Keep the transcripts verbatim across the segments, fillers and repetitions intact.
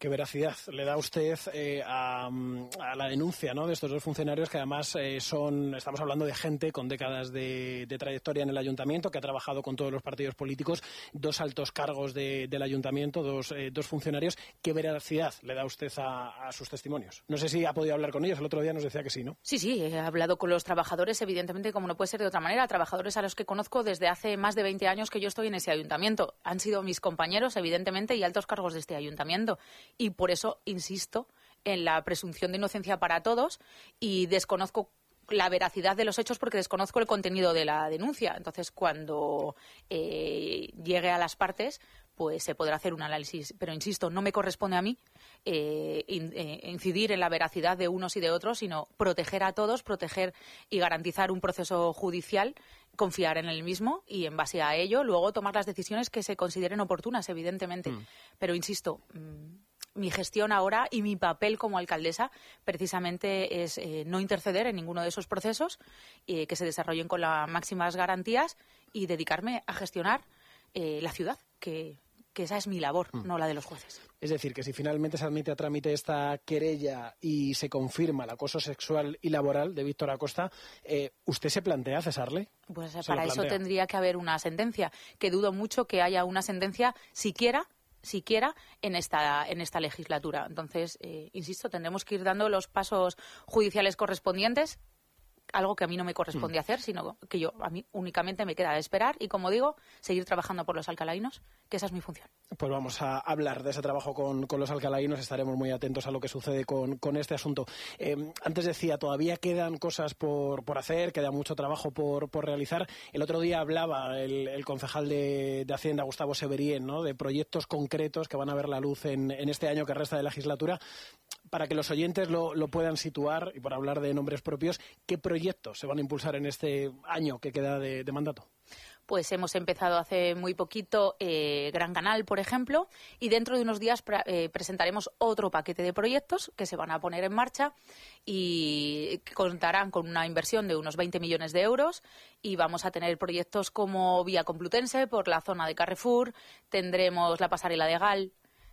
¿Qué veracidad le da usted eh, a, a la denuncia, ¿no?, de estos dos funcionarios que además eh, son, estamos hablando de gente con décadas de, de trayectoria en el ayuntamiento, que ha trabajado con todos los partidos políticos, dos altos cargos de, del ayuntamiento, dos, eh, dos funcionarios? ¿Qué veracidad le da usted a, a sus testimonios? No sé si ha podido hablar con ellos, el otro día nos decía que sí, ¿no? Sí, sí, he hablado con los trabajadores, evidentemente, como no puede ser de otra manera, trabajadores a los que conozco desde hace más de veinte años que yo estoy en ese ayuntamiento. Han sido mis compañeros, evidentemente, y altos cargos de este ayuntamiento. Y por eso insisto en la presunción de inocencia para todos y desconozco la veracidad de los hechos porque desconozco el contenido de la denuncia. Entonces, cuando eh, llegue a las partes, pues se podrá hacer un análisis. Pero, insisto, no me corresponde a mí eh, in, eh, incidir en la veracidad de unos y de otros, sino proteger a todos, proteger y garantizar un proceso judicial, confiar en el mismo y, en base a ello, luego tomar las decisiones que se consideren oportunas, evidentemente. Mm. Pero, insisto, mmm, mi gestión ahora y mi papel como alcaldesa precisamente es eh, no interceder en ninguno de esos procesos, eh, que se desarrollen con las máximas garantías y dedicarme a gestionar eh, la ciudad, que, que esa es mi labor, mm. no la de los jueces. Es decir, que si finalmente se admite a trámite esta querella y se confirma el acoso sexual y laboral de Víctor Acosta, eh, ¿usted se plantea cesarle? Pues para eso tendría que haber una sentencia, que dudo mucho que haya una sentencia siquiera siquiera en esta en esta legislatura. Entonces, eh, insisto, tendremos que ir dando los pasos judiciales correspondientes, algo que a mí no me corresponde mm. hacer, sino que yo a mí únicamente me queda esperar y, como digo, seguir trabajando por los alcalainos, que esa es mi función. Pues vamos a hablar de ese trabajo con, con los alcalainos, estaremos muy atentos a lo que sucede con, con este asunto. Eh, antes decía, todavía quedan cosas por, por hacer, queda mucho trabajo por, por realizar. El otro día hablaba el, el concejal de, de Hacienda, Gustavo Severien, ¿no?, de proyectos concretos que van a ver la luz en, en este año que resta de legislatura. Para que los oyentes lo, lo puedan situar, y por hablar de nombres propios, ¿qué proyectos se van a impulsar en este año que queda de, de mandato? Pues hemos empezado hace muy poquito eh, Gran Canal, por ejemplo, y dentro de unos días pre eh, presentaremos otro paquete de proyectos que se van a poner en marcha y que contarán con una inversión de unos veinte millones de euros, y vamos a tener proyectos como Vía Complutense por la zona de Carrefour, tendremos la pasarela de Gal,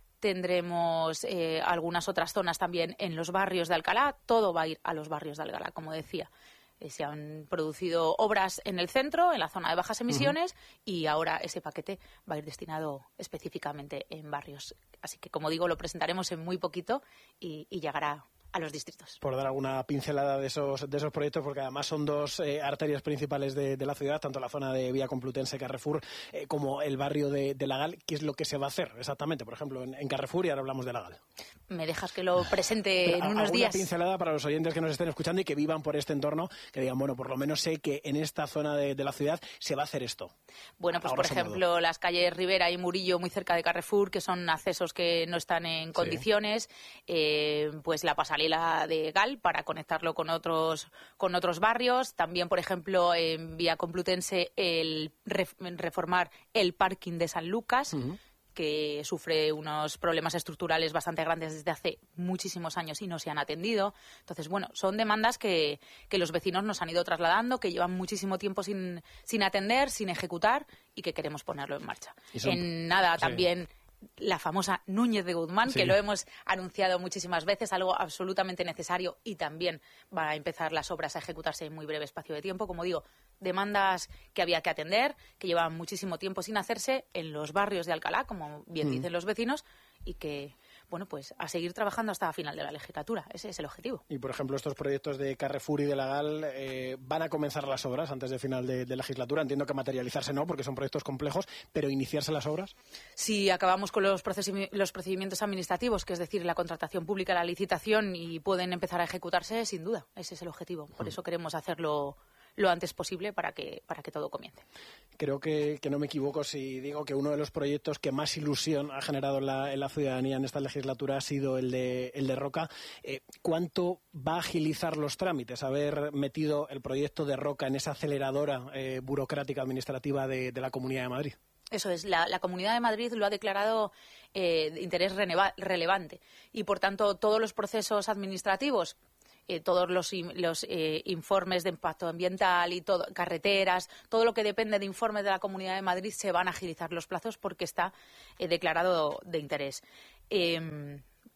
tendremos eh, algunas otras zonas también en los barrios de Alcalá. Todo va a ir a los barrios de Alcalá, como decía. Eh, se han producido obras en el centro, en la zona de bajas emisiones, uh-huh. y ahora ese paquete va a ir destinado específicamente en barrios. Así que, como digo, lo presentaremos en muy poquito y, y llegará a los distritos. Por dar alguna pincelada de esos de esos proyectos, porque además son dos eh, arterias principales de, de la ciudad, tanto la zona de Vía Complutense, Carrefour, eh, como el barrio de, de La Gal. ¿Qué es lo que se va a hacer exactamente, por ejemplo, en, en Carrefour? Y ahora hablamos de La Gal. ¿Me dejas que lo presente en unos días? Una pincelada para los oyentes que nos estén escuchando y que vivan por este entorno, que digan, bueno, por lo menos sé que en esta zona de, de la ciudad se va a hacer esto. Bueno, pues por ejemplo, modo. las calles Rivera y Murillo, muy cerca de Carrefour, que son accesos que no están en condiciones, sí. eh, pues la pasarela de Gal para conectarlo con otros con otros barrios. También, por ejemplo, en Vía Complutense, el reformar el parking de San Lucas, uh-huh. que sufre unos problemas estructurales bastante grandes desde hace muchísimos años y no se han atendido. Entonces, bueno, son demandas que, que los vecinos nos han ido trasladando, que llevan muchísimo tiempo sin, sin atender, sin ejecutar, y que queremos ponerlo en marcha. Son... En nada, sí. también... la famosa Núñez de Guzmán, sí. que lo hemos anunciado muchísimas veces, algo absolutamente necesario, y también va a empezar las obras a ejecutarse en muy breve espacio de tiempo. Como digo, demandas que había que atender, que llevan muchísimo tiempo sin hacerse en los barrios de Alcalá, como bien mm. dicen los vecinos, y que, bueno, pues a seguir trabajando hasta el final de la legislatura. Ese es el objetivo. Y, por ejemplo, estos proyectos de Carrefour y de La Gal, eh, ¿van a comenzar las obras antes del final de, de legislatura? Entiendo que materializarse no, porque son proyectos complejos, pero ¿iniciarse las obras? Si acabamos con los, los procedimientos administrativos, que es decir, la contratación pública, la licitación, y pueden empezar a ejecutarse, sin duda. Ese es el objetivo. Por mm. eso queremos hacerlo lo antes posible para que para que todo comience. Creo que, que no me equivoco si digo que uno de los proyectos que más ilusión ha generado en la, en la ciudadanía en esta legislatura ha sido el de, el de Roca. Eh, ¿Cuánto va a agilizar los trámites haber metido el proyecto de Roca en esa aceleradora eh, burocrática administrativa de, de la Comunidad de Madrid? Eso es, la, la Comunidad de Madrid lo ha declarado eh, de interés reneva, relevante, y, por tanto, todos los procesos administrativos, Eh, todos los, los eh, informes de impacto ambiental y todo, carreteras, todo lo que depende de informes de la Comunidad de Madrid, se van a agilizar los plazos porque está eh, declarado de interés. Eh,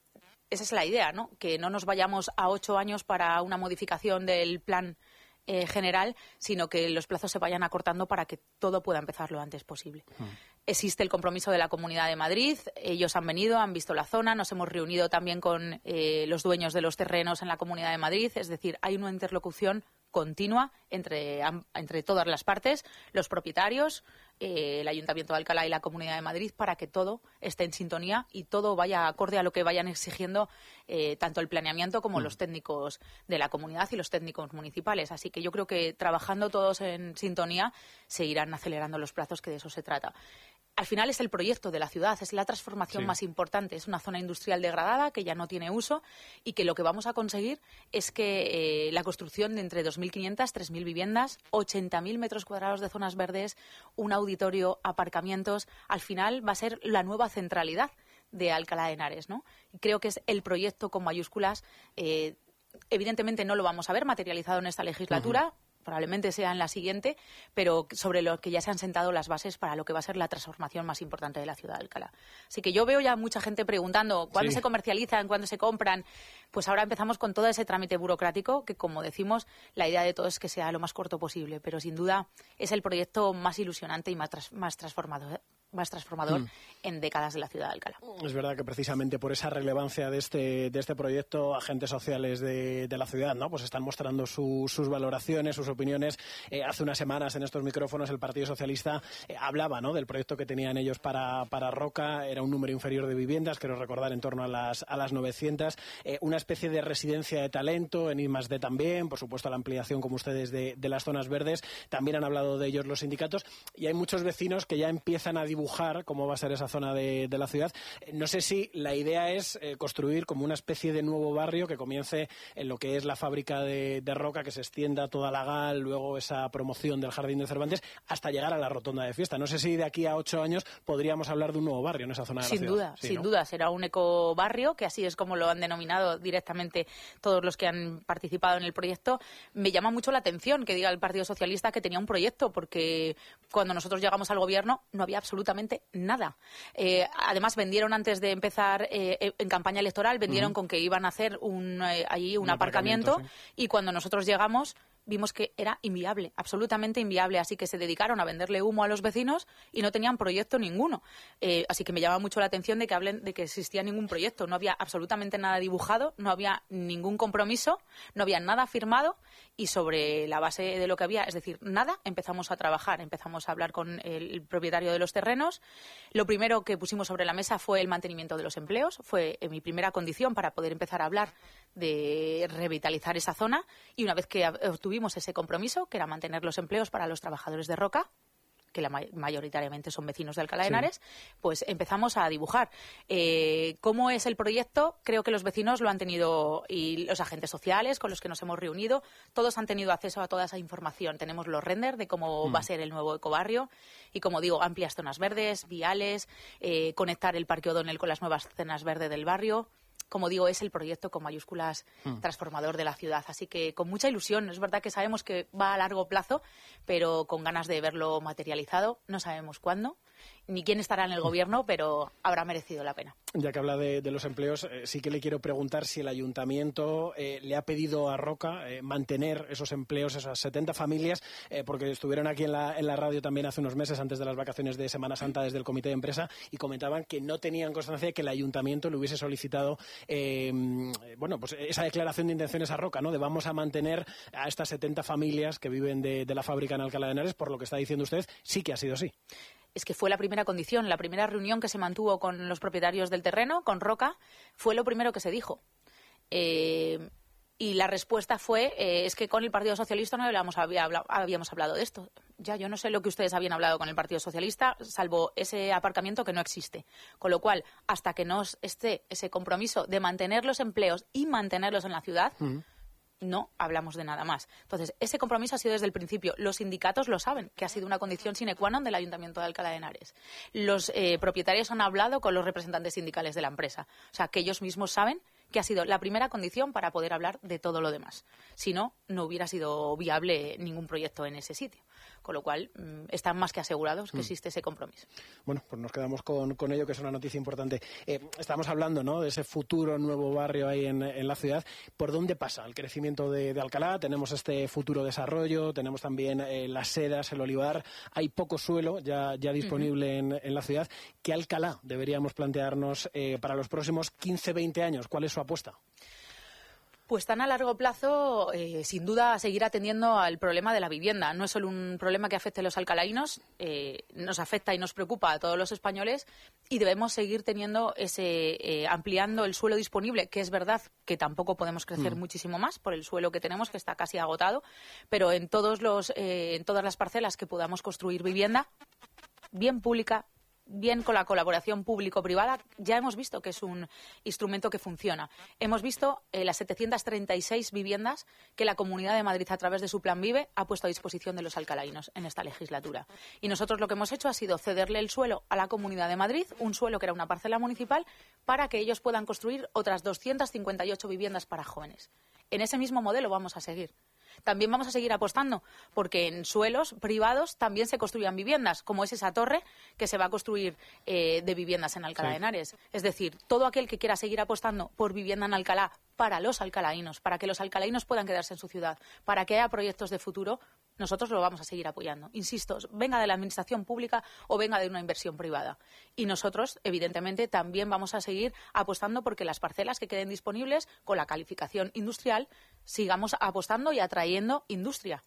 esa es la idea, ¿no? Que no nos vayamos a ocho años para una modificación del plan eh, general, sino que los plazos se vayan acortando para que todo pueda empezar lo antes posible. Mm. Existe el compromiso de la Comunidad de Madrid, ellos han venido, han visto la zona, nos hemos reunido también con eh, los dueños de los terrenos en la Comunidad de Madrid, es decir, hay una interlocución continua entre, entre todas las partes, los propietarios, eh, el Ayuntamiento de Alcalá y la Comunidad de Madrid, para que todo esté en sintonía y todo vaya acorde a lo que vayan exigiendo eh, tanto el planeamiento como mm. los técnicos de la comunidad y los técnicos municipales. Así que yo creo que trabajando todos en sintonía se irán acelerando los plazos, que de eso se trata. Al final es el proyecto de la ciudad, es la transformación sí. más importante. Es una zona industrial degradada que ya no tiene uso y que lo que vamos a conseguir es que eh, la construcción de entre dos mil quinientas, tres mil viviendas, ochenta mil metros cuadrados de zonas verdes, un auditorio, aparcamientos, al final va a ser la nueva centralidad de Alcalá de Henares, ¿no? Y creo que es el proyecto con mayúsculas. Eh, evidentemente no lo vamos a ver materializado en esta legislatura. Uh-huh. Probablemente sea en la siguiente, pero sobre lo que ya se han sentado las bases para lo que va a ser la transformación más importante de la ciudad de Alcalá. Así que yo veo ya mucha gente preguntando cuándo sí. se comercializan, cuándo se compran. Pues ahora empezamos con todo ese trámite burocrático que, como decimos, la idea de todo es que sea lo más corto posible, pero sin duda es el proyecto más ilusionante y más, tras, más transformador. más transformador mm. en décadas de la ciudad de Alcalá. Es verdad que precisamente por esa relevancia de este de este proyecto, agentes sociales de, de la ciudad, ¿no? Pues están mostrando su, sus valoraciones, sus opiniones. Eh, hace unas semanas en estos micrófonos el Partido Socialista eh, hablaba, ¿no?, del proyecto que tenían ellos para, para Roca. Era un número inferior de viviendas, quiero recordar en torno a las a las novecientas, eh, una especie de residencia de talento en I más D también, por supuesto la ampliación, como ustedes, de, de las zonas verdes. También han hablado de ellos los sindicatos y hay muchos vecinos que ya empiezan a dibujar cómo va a ser esa zona de, de la ciudad. No sé si la idea es eh, construir como una especie de nuevo barrio que comience en lo que es la fábrica de, de Roca, que se extienda a toda la Gal, luego esa promoción del Jardín de Cervantes, hasta llegar a la Rotonda de Fiesta. No sé si de aquí a ocho años podríamos hablar de un nuevo barrio en esa zona de sin la duda, ciudad. Sí, sin ¿no? duda, será un ecobarrio, que así es como lo han denominado directamente todos los que han participado en el proyecto. Me llama mucho la atención que diga el Partido Socialista que tenía un proyecto, porque cuando nosotros llegamos al gobierno no había absolutamente nada. Eh, además, vendieron antes de empezar eh, en campaña electoral, vendieron uh-huh. con que iban a hacer un, eh, allí un, un aparcamiento, aparcamiento sí. y cuando nosotros llegamos vimos que era inviable, absolutamente inviable, así que se dedicaron a venderle humo a los vecinos y no tenían proyecto ninguno. Eh, así que me llama mucho la atención de que hablen de que existía ningún proyecto, no había absolutamente nada dibujado, no había ningún compromiso, no había nada firmado y sobre la base de lo que había, es decir, nada, empezamos a trabajar, empezamos a hablar con el propietario de los terrenos. Lo primero que pusimos sobre la mesa fue el mantenimiento de los empleos, fue mi primera condición para poder empezar a hablar de revitalizar esa zona, y una vez que obtuvimos ese compromiso, que era mantener los empleos para los trabajadores de Roca, que la may- mayoritariamente son vecinos de Alcalá de Henares, sí. pues empezamos a dibujar. Eh, ¿Cómo es el proyecto? Creo que los vecinos lo han tenido, y los agentes sociales con los que nos hemos reunido, todos han tenido acceso a toda esa información. Tenemos los renders de cómo mm. va a ser el nuevo ecobarrio y, como digo, amplias zonas verdes, viales, eh, conectar el Parque O'Donnell con las nuevas zonas verdes del barrio. Como digo, es el proyecto con mayúsculas mm. transformador de la ciudad. Así que con mucha ilusión. Es verdad que sabemos que va a largo plazo, pero con ganas de verlo materializado. No sabemos cuándo, ni quién estará en el gobierno, pero habrá merecido la pena. Ya que habla de, de los empleos, eh, sí que le quiero preguntar si el ayuntamiento eh, le ha pedido a Roca eh, mantener esos empleos, esas setenta familias, eh, porque estuvieron aquí en la, en la radio también hace unos meses, antes de las vacaciones de Semana Santa, desde el comité de empresa, y comentaban que no tenían constancia de que el ayuntamiento le hubiese solicitado eh, bueno, pues esa declaración de intenciones a Roca, ¿no?, de vamos a mantener a estas setenta familias que viven de, de la fábrica en Alcalá de Henares. Por lo que está diciendo usted, sí que ha sido así. Es que fue la primera condición, la primera reunión que se mantuvo con los propietarios del terreno, con Roca, fue lo primero que se dijo. Eh, y la respuesta fue, eh, es que con el Partido Socialista no habíamos, había hablado, habíamos hablado de esto. Ya, yo no sé lo que ustedes habían hablado con el Partido Socialista, salvo ese aparcamiento que no existe. Con lo cual, hasta que no esté ese compromiso de mantener los empleos y mantenerlos en la ciudad, uh-huh. no hablamos de nada más. Entonces, ese compromiso ha sido desde el principio. Los sindicatos lo saben, que ha sido una condición sine qua non del Ayuntamiento de Alcalá de Henares. Los eh, propietarios han hablado con los representantes sindicales de la empresa. O sea, que ellos mismos saben que ha sido la primera condición para poder hablar de todo lo demás. Si no, no hubiera sido viable ningún proyecto en ese sitio. Con lo cual, están más que asegurados que existe ese compromiso. Bueno, pues nos quedamos con, con ello, que es una noticia importante. Eh, estamos hablando, ¿no?, de ese futuro nuevo barrio ahí en, en la ciudad. ¿Por dónde pasa el crecimiento de, de Alcalá? Tenemos este futuro desarrollo, tenemos también eh, las sedas, el olivar. Hay poco suelo ya, ya disponible uh-huh. en, en la ciudad. ¿Qué Alcalá deberíamos plantearnos eh, para los próximos quince, veinte años? ¿Cuál es su apuesta? Pues tan a largo plazo, eh, sin duda, seguir atendiendo al problema de la vivienda. No es solo un problema que afecte a los alcalaínos, eh, nos afecta y nos preocupa a todos los españoles y debemos seguir teniendo ese, eh, ampliando el suelo disponible, que es verdad que tampoco podemos crecer mm. muchísimo más por el suelo que tenemos, que está casi agotado, pero en todos los, eh, en todas las parcelas que podamos construir vivienda, bien pública, bien con la colaboración público-privada, ya hemos visto que es un instrumento que funciona. Hemos visto eh, las setecientas treinta y seis viviendas que la Comunidad de Madrid, a través de su Plan Vive, ha puesto a disposición de los alcalaínos en esta legislatura. Y nosotros lo que hemos hecho ha sido cederle el suelo a la Comunidad de Madrid, un suelo que era una parcela municipal, para que ellos puedan construir otras doscientas cincuenta y ocho viviendas para jóvenes. En ese mismo modelo vamos a seguir. También vamos a seguir apostando porque en suelos privados también se construyan viviendas, como es esa torre que se va a construir eh, de viviendas en Alcalá de Henares. Es decir, todo aquel que quiera seguir apostando por vivienda en Alcalá para los alcalaínos, para que los alcalaínos puedan quedarse en su ciudad, para que haya proyectos de futuro, nosotros lo vamos a seguir apoyando. Insisto, venga de la administración pública o venga de una inversión privada. Y nosotros, evidentemente, también vamos a seguir apostando porque las parcelas que queden disponibles con la calificación industrial sigamos apostando y atrayendo industria.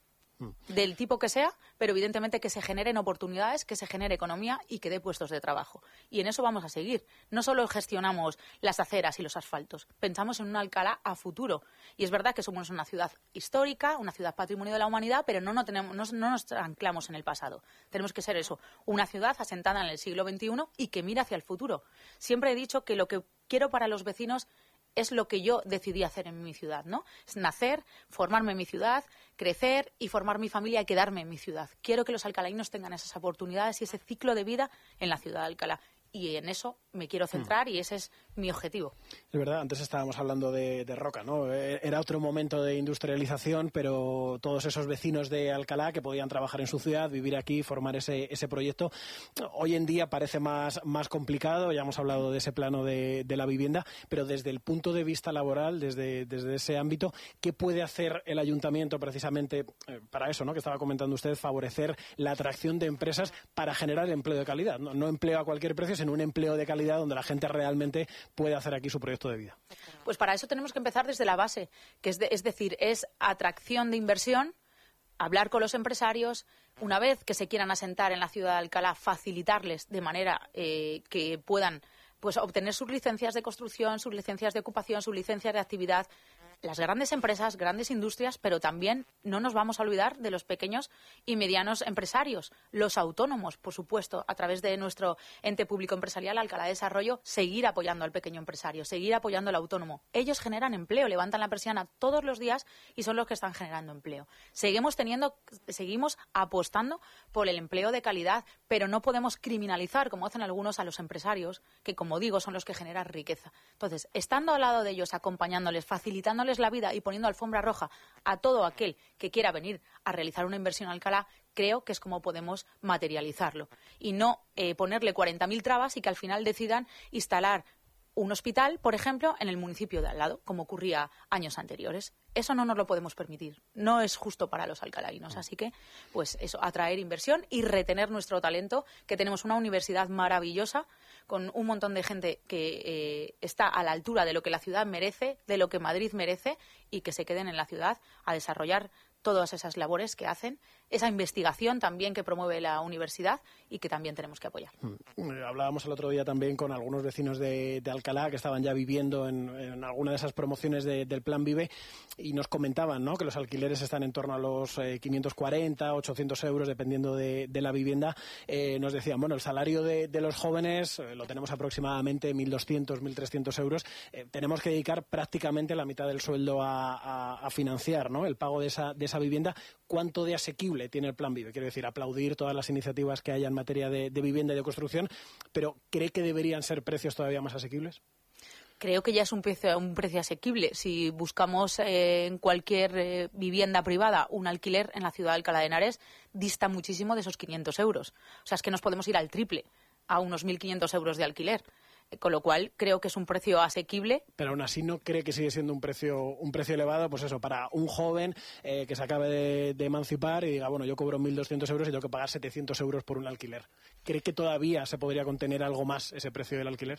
Del tipo que sea, pero evidentemente que se generen oportunidades, que se genere economía y que dé puestos de trabajo. Y en eso vamos a seguir. No solo gestionamos las aceras y los asfaltos, pensamos en un Alcalá a futuro. Y es verdad que somos una ciudad histórica, una ciudad patrimonio de la humanidad, pero no, no, tenemos, no, no nos anclamos en el pasado. Tenemos que ser eso, una ciudad asentada en el siglo veintiuno y que mira hacia el futuro. Siempre he dicho que lo que quiero para los vecinos es lo que yo decidí hacer en mi ciudad, ¿no? Es nacer, formarme en mi ciudad, crecer y formar mi familia y quedarme en mi ciudad. Quiero que los alcalaínos tengan esas oportunidades y ese ciclo de vida en la ciudad de Alcalá. Y en eso me quiero centrar y ese es mi objetivo. Es verdad, antes estábamos hablando de, de Roca, ¿no? Era otro momento de industrialización, pero todos esos vecinos de Alcalá que podían trabajar en su ciudad, vivir aquí, formar ese, ese proyecto, hoy en día parece más, más complicado. Ya hemos hablado de ese plano de, de la vivienda, pero desde el punto de vista laboral, desde, desde ese ámbito, ¿qué puede hacer el ayuntamiento precisamente eh, para eso, ¿no?, que estaba comentando usted, favorecer la atracción de empresas para generar empleo de calidad? No, no empleo a cualquier precio, sino en un empleo de calidad donde la gente realmente puede hacer aquí su proyecto de vida. Pues para eso tenemos que empezar desde la base, que es, de, es decir, es atracción de inversión, hablar con los empresarios, una vez que se quieran asentar en la ciudad de Alcalá, facilitarles de manera eh, que puedan pues obtener sus licencias de construcción, sus licencias de ocupación, sus licencias de actividad. Las grandes empresas, grandes industrias, pero también no nos vamos a olvidar de los pequeños y medianos empresarios, los autónomos, por supuesto, a través de nuestro ente público empresarial Alcalá de Desarrollo, seguir apoyando al pequeño empresario, seguir apoyando al autónomo. Ellos generan empleo, levantan la persiana todos los días y son los que están generando empleo. Seguimos teniendo, seguimos apostando por el empleo de calidad, pero no podemos criminalizar, como hacen algunos, a los empresarios, que, como digo, son los que generan riqueza. Entonces, estando al lado de ellos, acompañándoles, facilitándoles la vida y poniendo alfombra roja a todo aquel que quiera venir a realizar una inversión en Alcalá, creo que es como podemos materializarlo. Y no eh, ponerle cuarenta mil trabas y que al final decidan instalar un hospital, por ejemplo, en el municipio de al lado, como ocurría años anteriores. Eso no nos lo podemos permitir. No es justo para los alcalaínos. Así que, pues eso, atraer inversión y retener nuestro talento, que tenemos una universidad maravillosa, con un montón de gente que eh, está a la altura de lo que la ciudad merece, de lo que Madrid merece, y que se queden en la ciudad a desarrollar todas esas labores que hacen, esa investigación también que promueve la universidad y que también tenemos que apoyar. Hablábamos el otro día también con algunos vecinos de, de Alcalá que estaban ya viviendo en, en alguna de esas promociones de, del Plan Vive y nos comentaban, ¿no?, que los alquileres están en torno a los eh, quinientos cuarenta, ochocientos euros dependiendo de, de la vivienda. Eh, nos decían, bueno, el salario de, de los jóvenes eh, lo tenemos aproximadamente mil doscientos, mil trescientos euros. Eh, tenemos que dedicar prácticamente la mitad del sueldo a, a, a financiar, ¿no?, el pago de esa, de esa vivienda. ¿Cuánto de asequible tiene el Plan Vive? Quiero decir, aplaudir todas las iniciativas que haya en materia de, de vivienda y de construcción, pero ¿cree que deberían ser precios todavía más asequibles? Creo que ya es un precio, un precio asequible. Si buscamos eh, en cualquier eh, vivienda privada un alquiler en la ciudad de Alcalá de Henares, dista muchísimo de esos quinientos euros. O sea, es que nos podemos ir al triple, a unos mil quinientos euros de alquiler. Con lo cual, creo que es un precio asequible. Pero aún así no cree que sigue siendo un precio un precio elevado, pues eso, para un joven eh, que se acabe de, de emancipar y diga, bueno, yo cobro mil doscientos euros y tengo que pagar setecientos euros por un alquiler. ¿Cree que todavía se podría contener algo más ese precio del alquiler?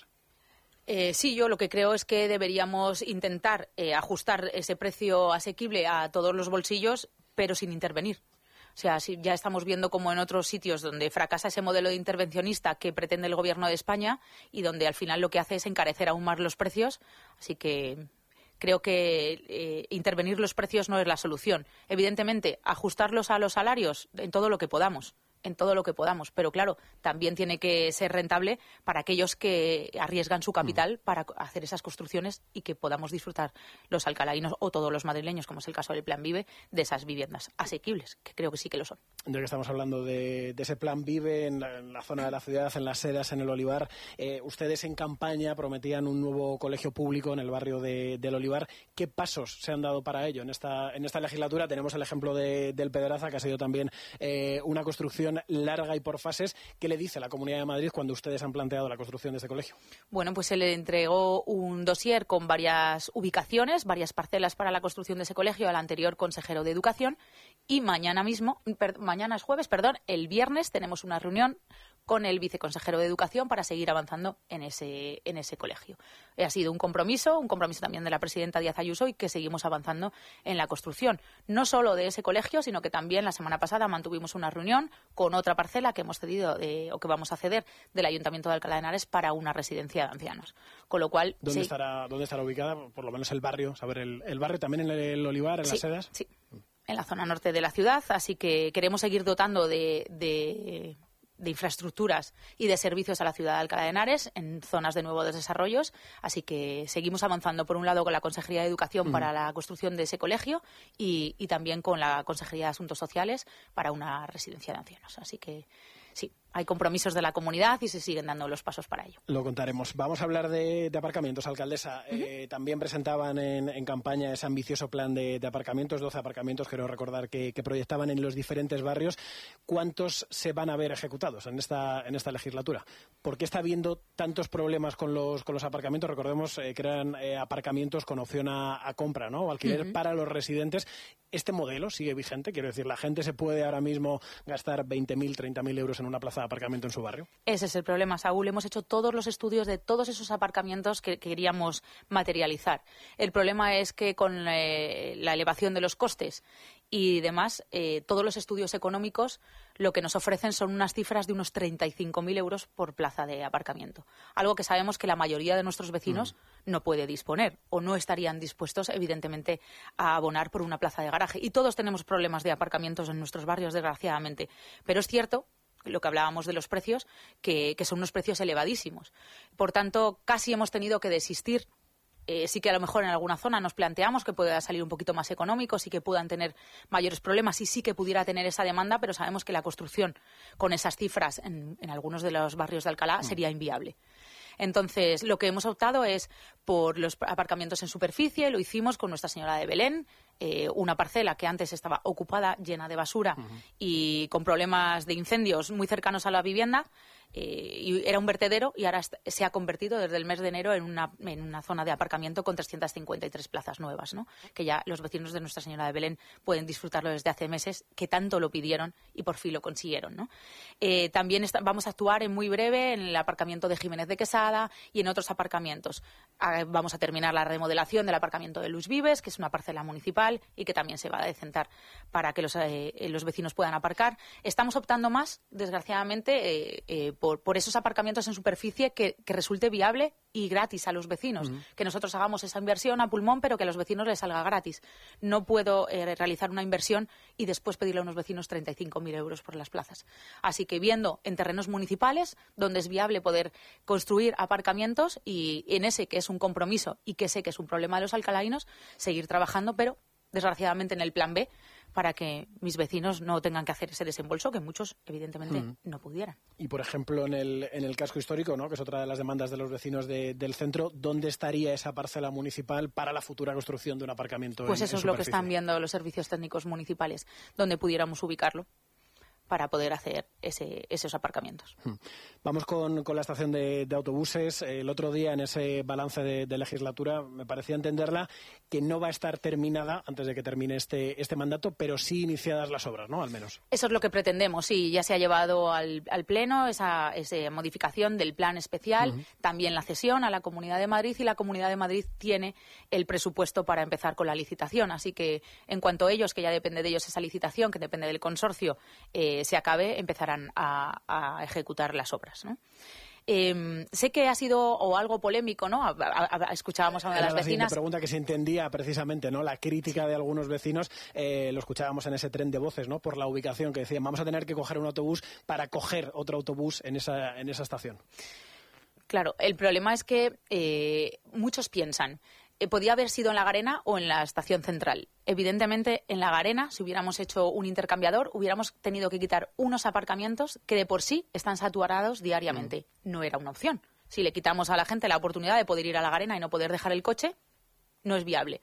Eh, sí, yo lo que creo es que deberíamos intentar eh, ajustar ese precio asequible a todos los bolsillos, pero sin intervenir. O sea, si ya estamos viendo como en otros sitios donde fracasa ese modelo de intervencionista que pretende el Gobierno de España y donde al final lo que hace es encarecer aún más los precios. Así que creo que eh, intervenir los precios no es la solución. Evidentemente, ajustarlos a los salarios en todo lo que podamos. en todo lo que podamos, pero claro, también tiene que ser rentable para aquellos que arriesgan su capital para hacer esas construcciones y que podamos disfrutar los alcalainos o todos los madrileños, como es el caso del Plan Vive, de esas viviendas asequibles, que creo que sí que lo son. Ya que estamos hablando de, de ese Plan Vive en la, en la zona de la ciudad, en las Sedas, en el Olivar, eh, ustedes en campaña prometían un nuevo colegio público en el barrio de, del Olivar. ¿Qué pasos se han dado para ello? En esta, en esta legislatura tenemos el ejemplo de, del Pedraza, que ha sido también eh, una construcción larga y por fases. ¿Qué le dice la Comunidad de Madrid cuando ustedes han planteado la construcción de este colegio? Bueno, pues se le entregó un dossier con varias ubicaciones, varias parcelas para la construcción de ese colegio al anterior consejero de Educación y mañana mismo, per, mañana es jueves, perdón, el viernes tenemos una reunión con el viceconsejero de Educación para seguir avanzando en ese, en ese colegio. Ha sido un compromiso, un compromiso también de la presidenta Díaz Ayuso y que seguimos avanzando en la construcción. No solo de ese colegio, sino que también la semana pasada mantuvimos una reunión con otra parcela que hemos cedido de, o que vamos a ceder del Ayuntamiento de Alcalá de Henares para una residencia de ancianos. Con lo cual, ¿Dónde, sí. estará, ¿dónde estará ubicada? Por lo menos el barrio, saber el, el barrio también en el Olivar, en sí, las Sedas. Sí, en la zona norte de la ciudad, así que queremos seguir dotando de... de de infraestructuras y de servicios a la ciudad de Alcalá de Henares en zonas de nuevos desarrollos, así que seguimos avanzando por un lado con la Consejería de Educación uh-huh. para la construcción de ese colegio y, y también con la Consejería de Asuntos Sociales para una residencia de ancianos, así que sí, hay compromisos de la comunidad y se siguen dando los pasos para ello. Lo contaremos. Vamos a hablar de, de aparcamientos, alcaldesa. Uh-huh. Eh, también presentaban en, en campaña ese ambicioso plan de, de aparcamientos, doce aparcamientos, quiero recordar, que, que proyectaban en los diferentes barrios. ¿Cuántos se van a ver ejecutados en esta, en esta legislatura? ¿Por qué está habiendo tantos problemas con los, con los aparcamientos? Recordemos eh, que eran eh, aparcamientos con opción a, a compra, ¿no? O alquiler uh-huh. para los residentes. ¿Este modelo sigue vigente? Quiero decir, ¿la gente se puede ahora mismo gastar veinte mil, treinta mil euros en una plaza de aparcamiento en su barrio? Ese es el problema, Saúl. Hemos hecho todos los estudios de todos esos aparcamientos que queríamos materializar. El problema es que con eh, la elevación de los costes y demás, eh, todos los estudios económicos lo que nos ofrecen son unas cifras de unos treinta y cinco mil euros por plaza de aparcamiento. Algo que sabemos que la mayoría de nuestros vecinos mm. no puede disponer o no estarían dispuestos, evidentemente, a abonar por una plaza de garaje. Y todos tenemos problemas de aparcamientos en nuestros barrios, desgraciadamente. Pero es cierto, lo que hablábamos de los precios, que, que son unos precios elevadísimos. Por tanto, casi hemos tenido que desistir. Eh, sí que a lo mejor en alguna zona nos planteamos que pueda salir un poquito más económico, sí que puedan tener mayores problemas y sí que pudiera tener esa demanda, pero sabemos que la construcción con esas cifras en, en algunos de los barrios de Alcalá sería inviable. Entonces, lo que hemos optado es por los aparcamientos en superficie, lo hicimos con Nuestra Señora de Belén, eh, una parcela que antes estaba ocupada, llena de basura uh-huh. y con problemas de incendios muy cercanos a la vivienda. Eh, y era un vertedero y ahora se ha convertido desde el mes de enero en una, en una zona de aparcamiento con trescientas cincuenta y tres plazas nuevas, ¿no? Que ya los vecinos de Nuestra Señora de Belén pueden disfrutarlo desde hace meses, que tanto lo pidieron y por fin lo consiguieron, ¿no? Eh, también está, vamos a actuar en muy breve en el aparcamiento de Jiménez de Quesada y en otros aparcamientos. Ah, vamos a terminar la remodelación del aparcamiento de Luis Vives, que es una parcela municipal y que también se va a decentar para que los, eh, los vecinos puedan aparcar. Estamos optando más, desgraciadamente, eh, eh, Por, por esos aparcamientos en superficie que, que resulte viable y gratis a los vecinos. Uh-huh. Que nosotros hagamos esa inversión a pulmón, pero que a los vecinos les salga gratis. No puedo eh, realizar una inversión y después pedirle a unos vecinos treinta y cinco mil euros por las plazas. Así que viendo en terrenos municipales donde es viable poder construir aparcamientos y en ese que es un compromiso y que sé que es un problema de los alcalainos, seguir trabajando, pero desgraciadamente en el plan B, para que mis vecinos no tengan que hacer ese desembolso que muchos, evidentemente, mm. no pudieran. Y, por ejemplo, en el, en el casco histórico, ¿no?, que es otra de las demandas de los vecinos de, del centro, ¿dónde estaría esa parcela municipal para la futura construcción de un aparcamiento? Pues en, eso en es lo que están viendo los servicios técnicos municipales, donde pudiéramos ubicarlo para poder hacer ese, esos aparcamientos. Vamos con, con la estación de, de autobuses. El otro día, en ese balance de, de legislatura, me parecía entenderla que no va a estar terminada antes de que termine este, este mandato, pero sí iniciadas las obras, ¿no?, al menos. Eso es lo que pretendemos, sí. Ya se ha llevado al, al Pleno esa, esa modificación del plan especial, uh-huh. también la cesión a la Comunidad de Madrid, y la Comunidad de Madrid tiene el presupuesto para empezar con la licitación. Así que, en cuanto a ellos, que ya depende de ellos esa licitación, que depende del consorcio, eh, se acabe, empezarán a, a ejecutar las obras, ¿no? Eh, sé que ha sido o algo polémico, ¿no? A, a, a, escuchábamos a una de las Era la vecinas. Pregunta que se entendía precisamente, ¿no? La crítica de algunos vecinos, eh, lo escuchábamos en ese tren de voces, ¿no?, por la ubicación, que decían, vamos a tener que coger un autobús para coger otro autobús en esa, en esa estación. Claro, el problema es que eh, muchos piensan, eh, podía haber sido en La Garena o en la estación central. Evidentemente, en La Garena, si hubiéramos hecho un intercambiador, hubiéramos tenido que quitar unos aparcamientos que de por sí están saturados diariamente. Mm. No era una opción. Si le quitamos a la gente la oportunidad de poder ir a La Garena y no poder dejar el coche, no es viable.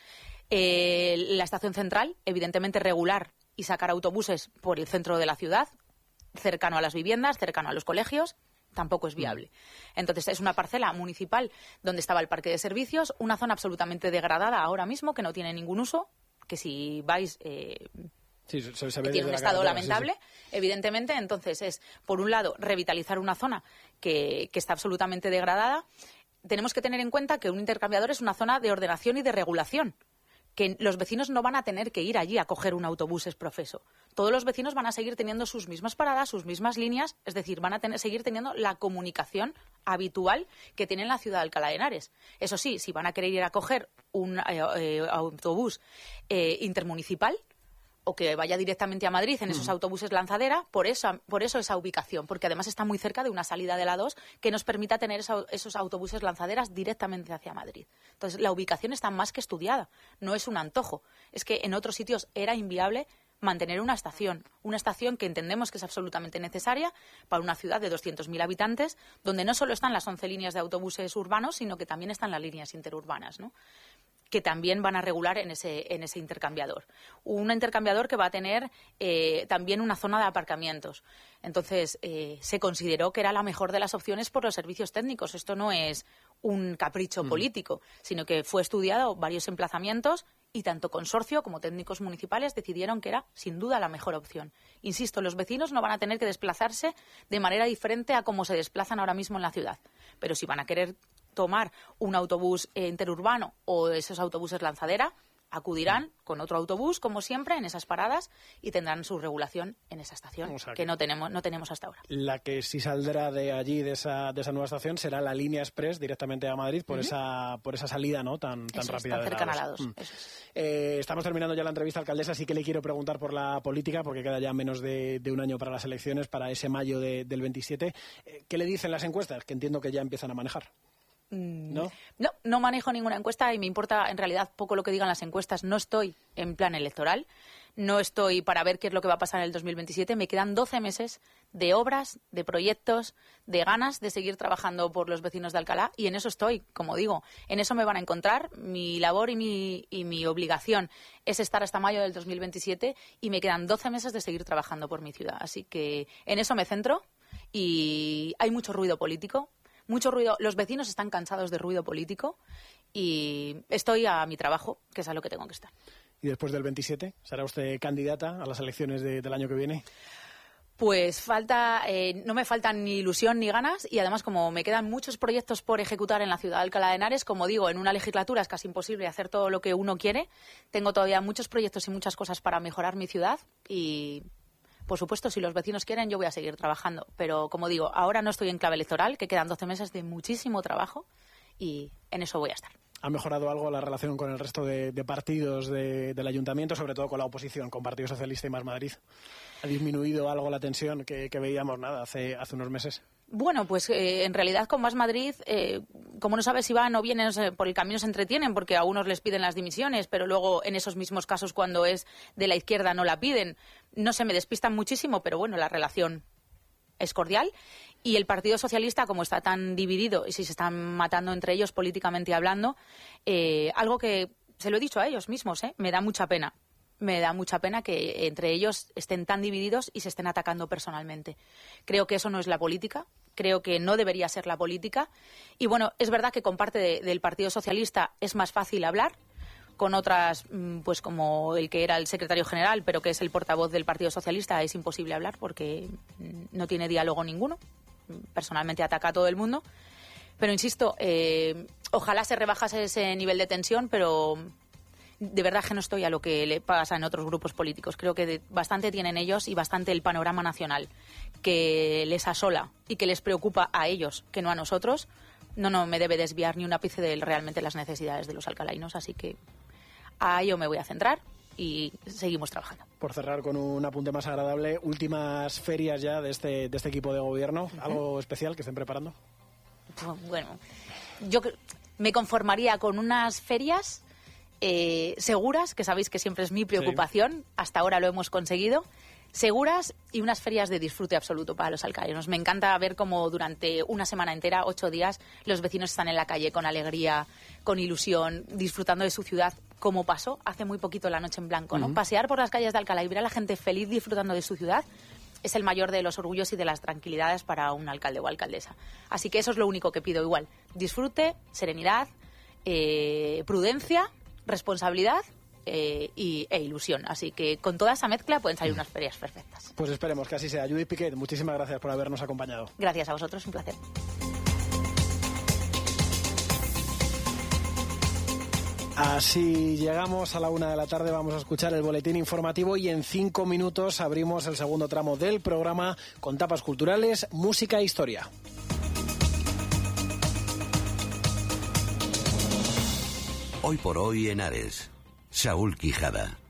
Eh, la estación central, evidentemente, regular y sacar autobuses por el centro de la ciudad, cercano a las viviendas, cercano a los colegios, tampoco es viable. Entonces, es una parcela municipal donde estaba el parque de servicios, una zona absolutamente degradada ahora mismo, que no tiene ningún uso, que si vais... Eh, sí, se, se ve tiene un estado carretera, lamentable, sí, sí. evidentemente. Entonces, es, por un lado, revitalizar una zona que, que está absolutamente degradada. Tenemos que tener en cuenta que un intercambiador es una zona de ordenación y de regulación, que los vecinos no van a tener que ir allí a coger un autobús exprofeso. Todos los vecinos van a seguir teniendo sus mismas paradas, sus mismas líneas, es decir, van a tener, seguir teniendo la comunicación habitual que tiene la ciudad de Alcalá de Henares. Eso sí, si van a querer ir a coger un eh, eh, autobús eh, intermunicipal, o que vaya directamente a Madrid en esos mm. autobuses lanzadera, por eso, por eso esa ubicación, porque además está muy cerca de una salida de la dos que nos permita tener esa, esos autobuses lanzaderas directamente hacia Madrid. Entonces, la ubicación está más que estudiada, no es un antojo. Es que en otros sitios era inviable mantener una estación, una estación que entendemos que es absolutamente necesaria para una ciudad de doscientos mil habitantes, donde no solo están las once líneas de autobuses urbanos, sino que también están las líneas interurbanas, ¿no?, que también van a regular en ese, en ese intercambiador. Un intercambiador que va a tener eh, también una zona de aparcamientos. Entonces, eh, se consideró que era la mejor de las opciones por los servicios técnicos. Esto no es un capricho mm. político, sino que fue estudiado varios emplazamientos y tanto consorcio como técnicos municipales decidieron que era, sin duda, la mejor opción. Insisto, los vecinos no van a tener que desplazarse de manera diferente a cómo se desplazan ahora mismo en la ciudad. Pero si van a querer tomar un autobús eh, interurbano o esos autobuses lanzadera, acudirán con otro autobús, como siempre, en esas paradas y tendrán su regulación en esa estación, o sea que, que no tenemos no tenemos hasta ahora. La que sí saldrá de allí, de esa, de esa nueva estación, será la línea Express directamente a Madrid por, uh-huh. esa, por esa salida, ¿no?, tan, tan Eso rápida. Es, tan cercana a la dos. Mm. Eso es. eh, estamos terminando ya la entrevista, alcaldesa, así que le quiero preguntar por la política, porque queda ya menos de, de un año para las elecciones, para ese mayo de, del veintisiete. Eh, ¿Qué le dicen las encuestas? Que entiendo que ya empiezan a manejar. ¿No? No, no manejo ninguna encuesta y me importa en realidad poco lo que digan las encuestas. No estoy en plan electoral, no estoy para ver qué es lo que va a pasar en el dos mil veintisiete. Me quedan doce meses de obras, de proyectos, de ganas de seguir trabajando por los vecinos de Alcalá y en eso estoy, como digo. En eso me van a encontrar. Mi labor y mi, y mi obligación es estar hasta mayo del dos mil veintisiete y me quedan doce meses de seguir trabajando por mi ciudad. Así que en eso me centro y hay mucho ruido político. Mucho ruido. Los vecinos están cansados de ruido político y estoy a mi trabajo, que es a lo que tengo que estar. ¿Y después del veintisiete? ¿Será usted candidata a las elecciones de, del año que viene? Pues falta, eh, no me faltan ni ilusión ni ganas y además como me quedan muchos proyectos por ejecutar en la ciudad de Alcalá de Henares, como digo, en una legislatura es casi imposible hacer todo lo que uno quiere. Tengo todavía muchos proyectos y muchas cosas para mejorar mi ciudad y... Por supuesto, si los vecinos quieren, yo voy a seguir trabajando. Pero, como digo, ahora no estoy en clave electoral, que quedan doce meses de muchísimo trabajo y en eso voy a estar. ¿Ha mejorado algo la relación con el resto de, de partidos de, del ayuntamiento, sobre todo con la oposición, con Partido Socialista y Más Madrid? ¿Ha disminuido algo la tensión que, que veíamos nada hace, hace unos meses? Bueno, pues eh, en realidad con Más Madrid, eh, como no sabes si van o vienen, por el camino se entretienen, porque a unos les piden las dimisiones, pero luego en esos mismos casos cuando es de la izquierda no la piden. No se me despistan muchísimo, pero bueno, la relación es cordial. Y el Partido Socialista, como está tan dividido y si se están matando entre ellos políticamente hablando, eh, algo que se lo he dicho a ellos mismos, ¿eh? me da mucha pena. Me da mucha pena que entre ellos estén tan divididos y se estén atacando personalmente. Creo que eso no es la política, creo que no debería ser la política. Y bueno, es verdad que con parte de, del Partido Socialista es más fácil hablar, con otras, pues como el que era el secretario general, pero que es el portavoz del Partido Socialista, es imposible hablar porque no tiene diálogo ninguno. Personalmente ataca a todo el mundo. Pero insisto, eh, ojalá se rebajase ese nivel de tensión, pero de verdad que no estoy a lo que le pasa en otros grupos políticos. Creo que de, bastante tienen ellos y bastante el panorama nacional que les asola y que les preocupa a ellos, que no a nosotros. No, no me debe desviar ni un ápice de realmente las necesidades de los alcalainos, así que a ello me voy a centrar y seguimos trabajando. Por cerrar con un apunte más agradable, últimas ferias ya de este, de este equipo de gobierno, uh-huh. ¿Algo especial que estén preparando? Bueno, yo me conformaría con unas ferias Eh, seguras, que sabéis que siempre es mi preocupación, sí. Hasta ahora lo hemos conseguido, seguras y unas ferias de disfrute absoluto para los alcalainos. Me encanta ver cómo durante una semana entera, ocho días, los vecinos están en la calle con alegría, con ilusión, disfrutando de su ciudad, como pasó hace muy poquito la Noche en Blanco, ¿no? Uh-huh. Pasear por las calles de Alcalá y ver a la gente feliz disfrutando de su ciudad es el mayor de los orgullos y de las tranquilidades para un alcalde o alcaldesa. Así que eso es lo único que pido igual. Disfrute, serenidad, eh, prudencia, responsabilidad eh, y, e ilusión. Así que con toda esa mezcla pueden salir unas ferias perfectas. Pues esperemos que así sea. Judith Piquet, muchísimas gracias por habernos acompañado. Gracias a vosotros, un placer. Así llegamos a la una de la tarde, vamos a escuchar el boletín informativo y en cinco minutos abrimos el segundo tramo del programa con tapas culturales, música e historia. Hoy por hoy en Ares, Saúl Quijada.